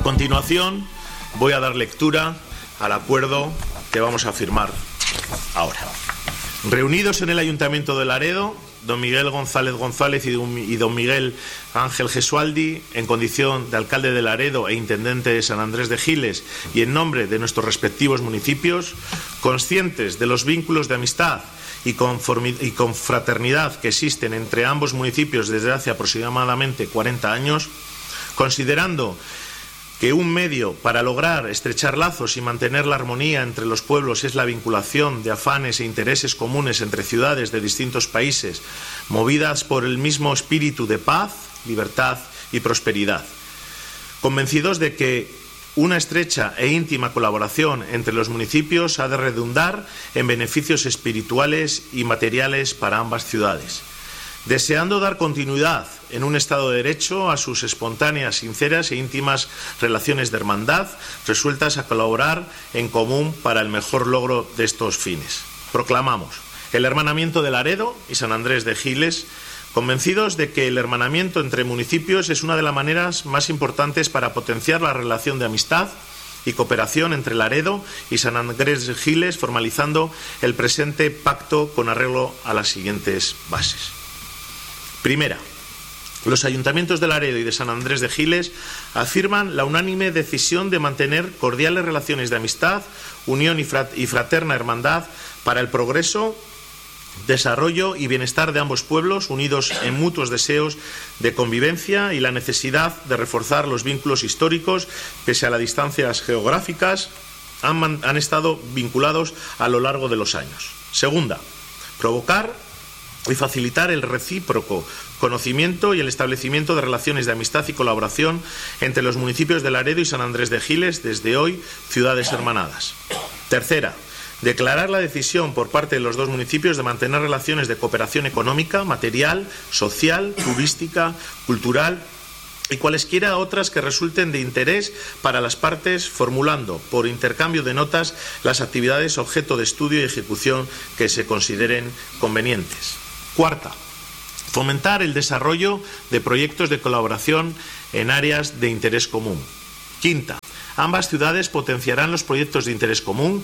A continuación, voy a dar lectura al acuerdo que vamos a firmar ahora. Reunidos en el Ayuntamiento de Laredo, don Miguel González González y don Miguel Ángel Gesualdi, en condición de alcalde de Laredo e intendente de San Andrés de Giles, y en nombre de nuestros respectivos municipios, conscientes de los vínculos de amistad y confraternidad que existen entre ambos municipios desde hace aproximadamente 40 años, considerando que un medio para lograr estrechar lazos y mantener la armonía entre los pueblos es la vinculación de afanes e intereses comunes entre ciudades de distintos países, movidas por el mismo espíritu de paz, libertad y prosperidad. Convencidos de que una estrecha e íntima colaboración entre los municipios ha de redundar en beneficios espirituales y materiales para ambas ciudades. Deseando dar continuidad en un Estado de Derecho a sus espontáneas, sinceras e íntimas relaciones de hermandad, resueltas a colaborar en común para el mejor logro de estos fines. Proclamamos el hermanamiento de Laredo y San Andrés de Giles, convencidos de que el hermanamiento entre municipios es una de las maneras más importantes para potenciar la relación de amistad y cooperación entre Laredo y San Andrés de Giles, formalizando el presente pacto con arreglo a las siguientes bases. Primera, los ayuntamientos de Laredo y de San Andrés de Giles afirman la unánime decisión de mantener cordiales relaciones de amistad, unión y fraterna hermandad para el progreso, desarrollo y bienestar de ambos pueblos, unidos en mutuos deseos de convivencia y la necesidad de reforzar los vínculos históricos, pese a las distancias geográficas, han estado vinculados a lo largo de los años. Segunda, provocar y facilitar el recíproco conocimiento y el establecimiento de relaciones de amistad y colaboración entre los municipios de Laredo y San Andrés de Giles, desde hoy ciudades hermanadas. Tercera, declarar la decisión por parte de los dos municipios de mantener relaciones de cooperación económica, material, social, turística, cultural y cualesquiera otras que resulten de interés para las partes, formulando por intercambio de notas las actividades objeto de estudio y ejecución que se consideren convenientes. Cuarta, fomentar el desarrollo de proyectos de colaboración en áreas de interés común. Quinta, ambas ciudades potenciarán los proyectos de interés común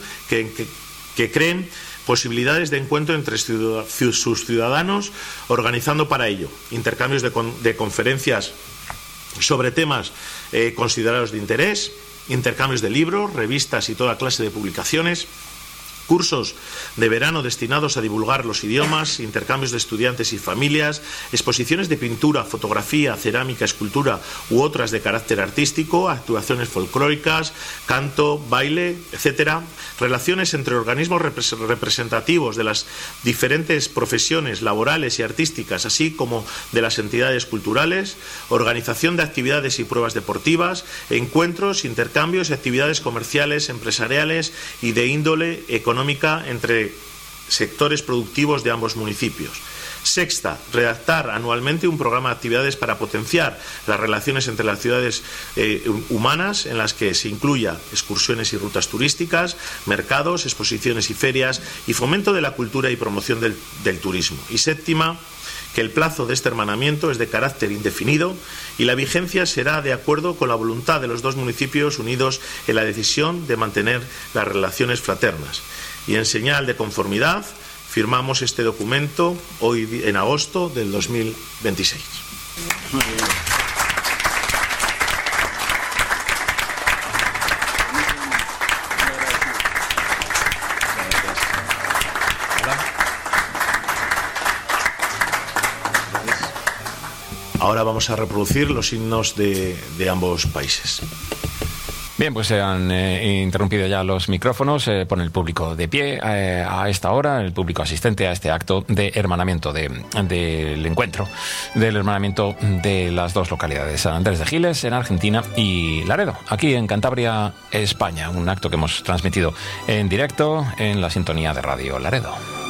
que creen posibilidades de encuentro entre sus ciudadanos, organizando para ello intercambios de conferencias sobre temas considerados de interés, intercambios de libros, revistas y toda clase de publicaciones, cursos de verano destinados a divulgar los idiomas, intercambios de estudiantes y familias, exposiciones de pintura, fotografía, cerámica, escultura u otras de carácter artístico, actuaciones folclóricas, canto, baile, etcétera, relaciones entre organismos representativos de las diferentes profesiones laborales y artísticas, así como de las entidades culturales, organización de actividades y pruebas deportivas, encuentros, intercambios y actividades comerciales, empresariales y de índole económica entre sectores productivos de ambos municipios. Sexta, redactar anualmente un programa de actividades para potenciar las relaciones entre las ciudades humanas, en las que se incluya excursiones y rutas turísticas, mercados, exposiciones y ferias, y fomento de la cultura y promoción del turismo. Y séptima, que el plazo de este hermanamiento es de carácter indefinido y la vigencia será de acuerdo con la voluntad de los dos municipios unidos en la decisión de mantener las relaciones fraternas. Y en señal de conformidad firmamos este documento hoy en agosto del 2026. Muy bien. Ahora vamos a reproducir los himnos de ambos países. Bien, pues se han interrumpido ya los micrófonos, pone el público de pie a esta hora, el público asistente a este acto de hermanamiento, del encuentro, del hermanamiento de las dos localidades, San Andrés de Giles en Argentina y Laredo, aquí en Cantabria, España, un acto que hemos transmitido en directo en la sintonía de Radio Laredo.